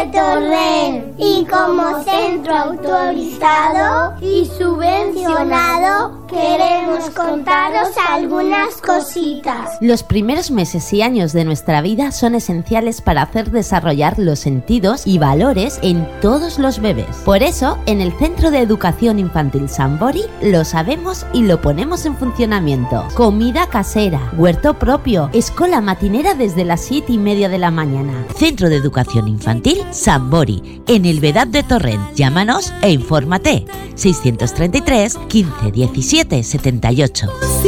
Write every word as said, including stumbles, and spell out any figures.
de Torrent y como centro autorizado y subvencionado queremos contaros algunas cositas. Los primeros meses y años de nuestra vida son esenciales para hacer desarrollar los sentidos y valores en todos los bebés. Por eso, en el Centro de Educación Infantil Sambori lo sabemos y lo ponemos en funcionamiento. Comida casera, huerto propio, escuela matinera desde las siete y media de la mañana. Centro de Educación Infantil Sambori, en el Vedad de Torrent. Llámanos e infórmate. seiscientos treinta y tres, quince, diecisiete, setenta y ocho.